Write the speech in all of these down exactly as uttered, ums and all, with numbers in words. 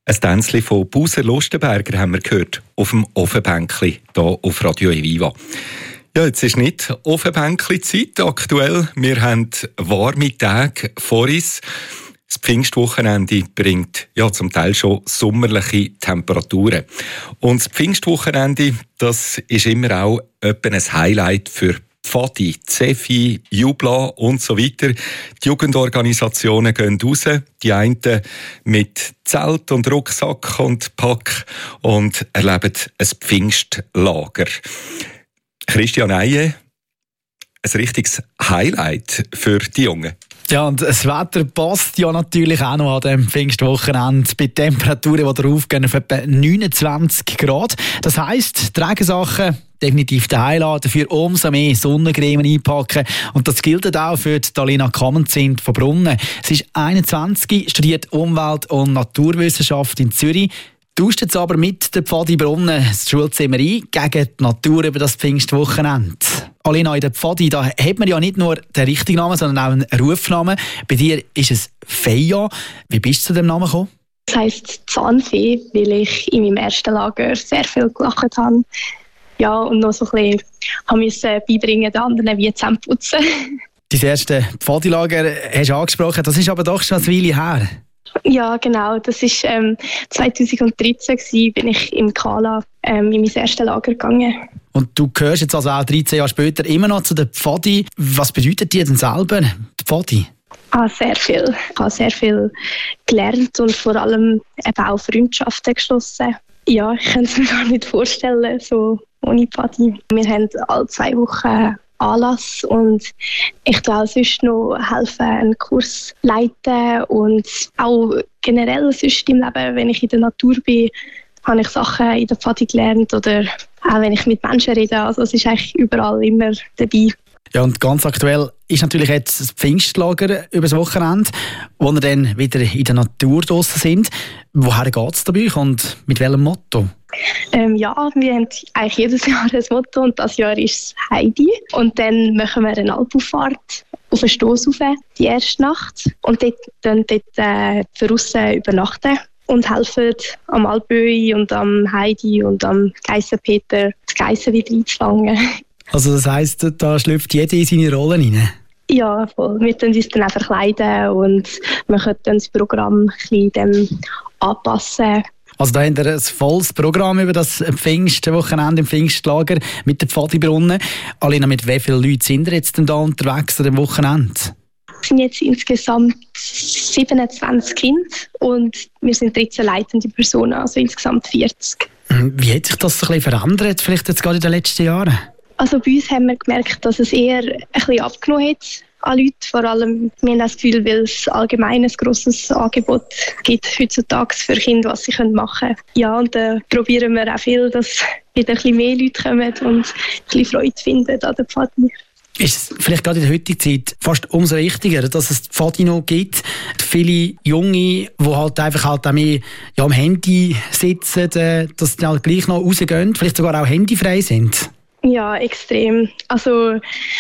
Ein Tänzchen von Buser Lustenberger haben wir gehört auf dem Ofenbänkli hier auf Radio Eviva. Ja, jetzt ist nicht Ofenbänkli-Zeit aktuell. Wir haben warme Tage vor uns. Das Pfingstwochenende bringt ja zum Teil schon sommerliche Temperaturen. Und das Pfingstwochenende, das ist immer auch etwa ein Highlight für Pfadi, Zefi, Jubla und so weiter. Die Jugendorganisationen gehen raus, die einen mit Zelt und Rucksack und Pack und erleben ein Pfingstlager. Christian Eije, ein richtiges Highlight für die Jungen. Ja, und das Wetter passt ja natürlich auch noch an dem Pfingstwochenende bei Temperaturen, die draufgehen auf etwa neunundzwanzig Grad. Das heisst, Regensachen definitiv daheim lassen, dafür umso mehr Sonnencreme einpacken. Und das gilt auch für die Alina Kammenzint von Brunnen. Sie ist einundzwanzig, studiert Umwelt- und Naturwissenschaft in Zürich. Tauscht jetzt aber mit der Pfadi Brunnen das Schulzimmer ein gegen die Natur über das Pfingstwochenende. Alina, in der Pfadi, da hat man ja nicht nur den richtigen Namen, sondern auch einen Rufnamen. Bei dir ist es Feja. Wie bist du zu dem Namen gekommen? Das heisst Zahnfee, weil ich in meinem ersten Lager sehr viel gelacht habe. Ja, und noch so ein bisschen musste beibringen, den anderen wie Zähne putzen. Dein erste Pfadi-Lager hast du angesprochen, das ist aber doch schon eine Weile her. Ja, genau. Das war ähm, zweitausenddreizehn, gewesen, bin ich im Kala ähm, in mein erstes Lager gegangen. Und du gehörst jetzt also auch dreizehn Jahre später immer noch zu der Pfadi. Was bedeutet dir denn selber die Pfadi? Ah, sehr viel. Ich habe sehr viel gelernt und vor allem eben auch Freundschaften geschlossen. Ja, ich kann es mir gar nicht vorstellen, so ohne Pfadi. Wir haben alle zwei Wochen Anlass und ich tue auch sonst noch helfen, einen Kurs leiten und auch generell sonst im Leben, wenn ich in der Natur bin, habe ich Sachen in der Pfadi gelernt oder auch wenn ich mit Menschen rede, also es ist eigentlich überall immer dabei. Ja, und ganz aktuell ist natürlich jetzt das Pfingstlager über das Wochenende, wo wir dann wieder in der Natur draussen sind. Woher geht es da bei euch und mit welchem Motto? Ähm, ja, wir haben eigentlich jedes Jahr ein Motto und dieses Jahr ist es Heidi. Und dann machen wir eine Alpauffahrt auf den Stoss rauf, die erste Nacht. Und dort, dann dort äh, draussen übernachten und helfen am Alpöi und am Heidi und am Geissenpeter die Geissen wieder einzufangen. Also das heisst, da schlüpft jeder in seine Rollen rein? Ja, voll. Wir können uns dann auch verkleiden und wir können dann das Programm ein bisschen anpassen. Also da habt ihr ein volles Programm über das Pfingstwochenende im Pfingstlager mit der Pfadi Brunnen. Alina, mit wie vielen Leuten sind ihr jetzt denn da unterwegs an dem Wochenende? Es sind jetzt insgesamt siebenundzwanzig Kinder und wir sind dreizehn leitende Personen, also insgesamt vierzig. Wie hat sich das so ein bisschen verändert, vielleicht jetzt gerade in den letzten Jahren? Also bei uns haben wir gemerkt, dass es eher ein bisschen abgenommen hat an Leuten. Vor allem, wir haben das Gefühl, weil es allgemein ein grosses Angebot gibt heutzutage für Kinder, was sie machen können. Ja, und dann probieren wir auch viel, dass wieder ein bisschen mehr Leute kommen und ein bisschen Freude finden an der Pfadi. Ist es vielleicht gerade in der heutigen Zeit fast umso wichtiger, dass es die Pfadi noch gibt? Viele Junge, die halt einfach halt auch mehr ja, am Handy sitzen, dass die halt gleich noch rausgehen, vielleicht sogar auch handyfrei sind? Ja, extrem. Also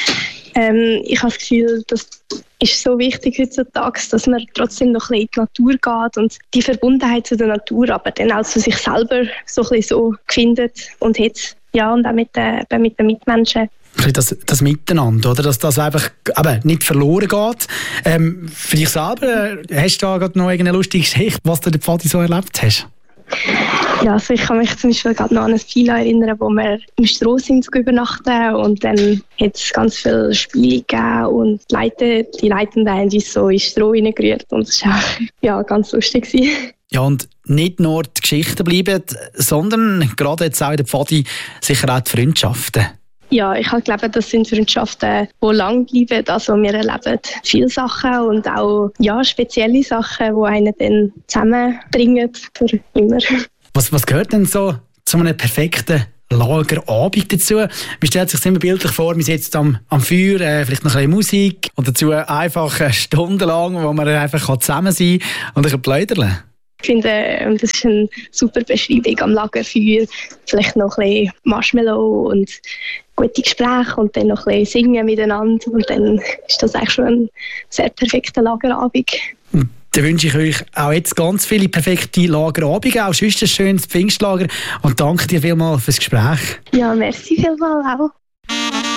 ähm, ich habe das Gefühl, das ist so wichtig heutzutage, dass man trotzdem noch ein bisschen in die Natur geht und die Verbundenheit zu der Natur, aber dann auch zu sich selber so ein bisschen so findet und hat. Ja, und auch mit den, mit den Mitmenschen. Das, das Miteinander, oder? Dass das einfach eben nicht verloren geht. Ähm, für dich selber, hast du da gerade noch eine lustige Geschichte, was du in der Pfadi so erlebt hast? Ja, also ich kann mich zum Beispiel gerade noch an ein Fila erinnern, wo wir im Stroh sind übernachten und dann hat es ganz viele Spiele gegeben und die, Leute, die Leitenden haben uns so ins Stroh reingerührt und das war ja, ganz lustig. Ja, und nicht nur die Geschichten bleiben, sondern gerade jetzt auch in der Pfadi sicher auch die Freundschaften. Ja, ich glaube, das sind Freundschaften, die lang bleiben. Also wir erleben viele Sachen und auch ja, spezielle Sachen, die einen dann zusammenbringen für immer. Was, was gehört denn so zu einem perfekten Lagerabend dazu? Man stellt sich immer bildlich vor, man sitzt am, am Feuer, äh, vielleicht noch ein bisschen Musik und dazu einfach äh, stundenlang, wo man einfach zusammen sein kann und ein bisschen plaudern. Ich finde, das ist eine super Beschreibung am Lagerfeuer. Vielleicht noch ein bisschen Marshmallow und gute Gespräche und dann noch ein bisschen singen miteinander. Und dann ist das eigentlich schon ein sehr perfekter Lagerabend. Dann wünsche ich euch auch jetzt ganz viele perfekte Lagerabende, auch sonst ein schönes Pfingstlager und danke dir vielmals fürs Gespräch. Ja, merci vielmals auch.